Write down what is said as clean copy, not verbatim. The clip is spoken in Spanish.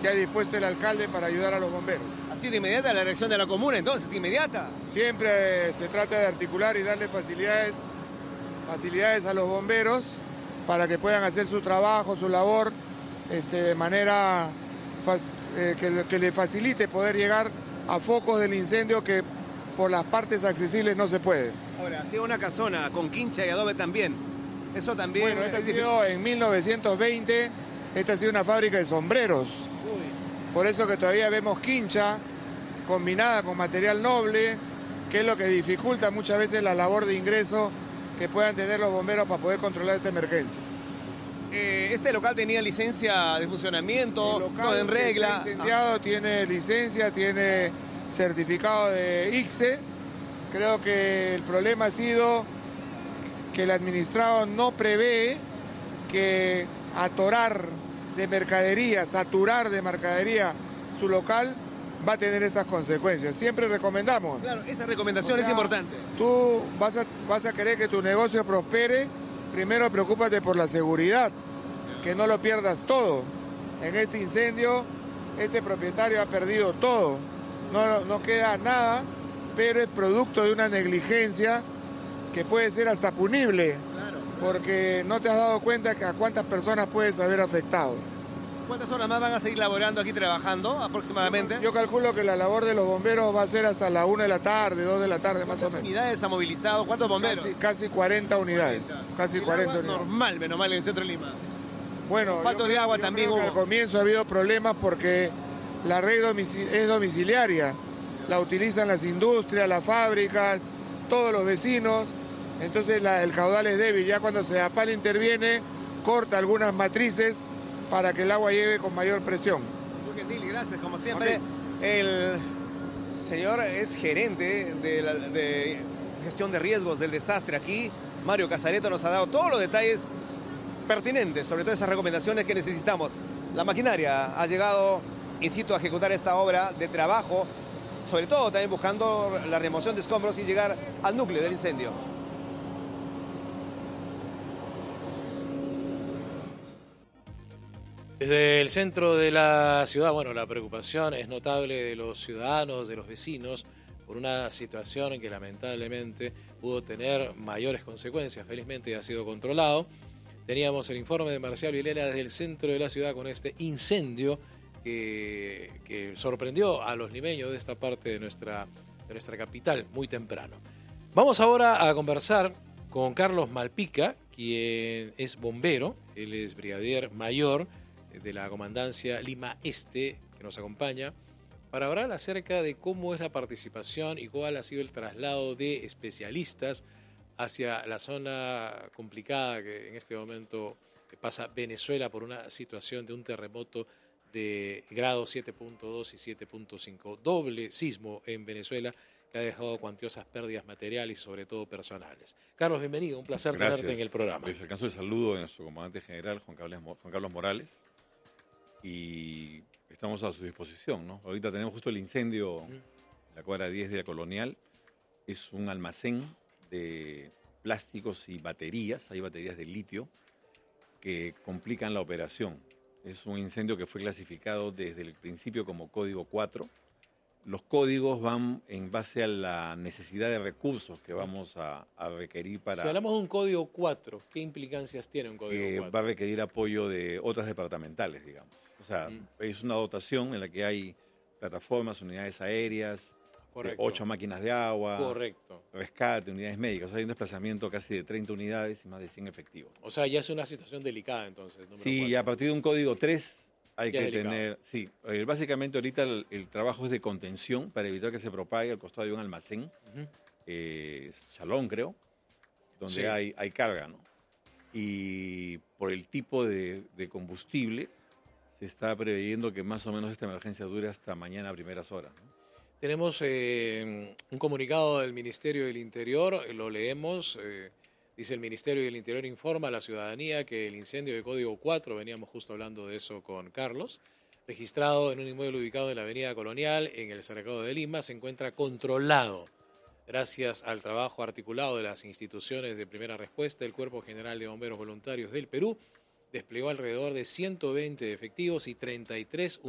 que ha dispuesto el alcalde para ayudar a los bomberos. ¿Ha sido inmediata la reacción de la comuna entonces? ¿Inmediata? Siempre se trata de articular y darle facilidades a los bomberos para que puedan hacer su trabajo, su labor, de manera que le facilite poder llegar a focos del incendio que por las partes accesibles no se puede. Ahora, ha sido una casona con quincha y adobe también. Eso también... Bueno, esta ha sido en 1920, esta ha sido una fábrica de sombreros. Uy. Por eso que todavía vemos quincha combinada con material noble, que es lo que dificulta muchas veces la labor de ingreso que puedan tener los bomberos para poder controlar esta emergencia. ¿Este local tenía licencia de funcionamiento? El local ¿Todo en regla? que está incendiado tiene licencia, tiene certificado de ICSE. Creo que el problema ha sido que el administrado no prevé que atorar de mercadería, saturar de mercadería su local va a tener estas consecuencias. Siempre recomendamos. Claro, esa recomendación es importante. Tú vas a querer que tu negocio prospere, primero preocúpate por la seguridad, que no lo pierdas todo. En este incendio, este propietario ha perdido todo, no queda nada, pero es producto de una negligencia que puede ser hasta punible, porque no te has dado cuenta que a cuántas personas puedes haber afectado. ¿Cuántas horas más van a seguir laborando aquí trabajando aproximadamente? Yo calculo que la labor de los bomberos va a ser hasta la 1 de la tarde, 2 de la tarde más o menos. ¿Cuántas unidades ha movilizado? ¿Cuántos bomberos? Casi 40 unidades. Casi 40 unidades. Normal, menos mal en el centro de Lima. Bueno, falta de agua también hubo. Al comienzo ha habido problemas porque la red es domiciliaria. La utilizan las industrias, las fábricas, todos los vecinos. Entonces el caudal es débil. Ya cuando Sedapal interviene, corta algunas matrices para que el agua llegue con mayor presión. Muy gentil, gracias. Como siempre, el señor es gerente de gestión de riesgos del desastre aquí. Mario Casareto nos ha dado todos los detalles pertinentes, sobre todo esas recomendaciones que necesitamos. La maquinaria ha llegado in situ a ejecutar esta obra de trabajo, sobre todo también buscando la remoción de escombros y llegar al núcleo del incendio. Desde el centro de la ciudad, bueno, la preocupación es notable de los ciudadanos, de los vecinos, por una situación que lamentablemente pudo tener mayores consecuencias. Felizmente ha sido controlado. Teníamos el informe de Marcial Vilela desde el centro de la ciudad con este incendio que sorprendió a los limeños de esta parte de nuestra capital muy temprano. Vamos ahora a conversar con Carlos Malpica, quien es bombero. Él es brigadier mayor de la Comandancia Lima Este, que nos acompaña para hablar acerca de cómo es la participación y cuál ha sido el traslado de especialistas hacia la zona complicada que en este momento pasa Venezuela por una situación de un terremoto de grado 7.2 y 7.5, doble sismo en Venezuela que ha dejado cuantiosas pérdidas materiales y sobre todo personales. Carlos, bienvenido, un placer tenerte en el programa. Les alcanzo el saludo de nuestro comandante general, Juan Carlos Morales, y estamos a su disposición, ¿no? Ahorita tenemos justo el incendio en la cuadra 10 de la Colonial. Es un almacén de plásticos y baterías, hay baterías de litio que complican la operación. Es un incendio que fue clasificado desde el principio como código 4. Los códigos van en base a la necesidad de recursos que vamos a requerir para... Si hablamos de un código 4, ¿qué implicancias tiene un código 4? Va a requerir apoyo de otras departamentales, digamos. O sea, es una dotación en la que hay plataformas, unidades aéreas, 8 máquinas de agua, rescate, unidades médicas. O sea, hay un desplazamiento casi de 30 unidades y más de 100 efectivos. O sea, ya es una situación delicada entonces. Sí, 4. Y a partir de un código 3 hay que tener... Sí, básicamente ahorita el trabajo es de contención para evitar que se propague al costado de un almacén, Chalón creo, donde hay carga, ¿no? Y por el tipo de combustible se está preveyendo que más o menos esta emergencia dure hasta mañana a primeras horas, ¿no? Tenemos un comunicado del Ministerio del Interior, lo leemos, dice el Ministerio del Interior informa a la ciudadanía que el incendio de código 4, veníamos justo hablando de eso con Carlos, registrado en un inmueble ubicado en la avenida Colonial, en el Cercado de Lima, se encuentra controlado. Gracias al trabajo articulado de las instituciones de primera respuesta, el Cuerpo General de Bomberos Voluntarios del Perú desplegó alrededor de 120 efectivos y 33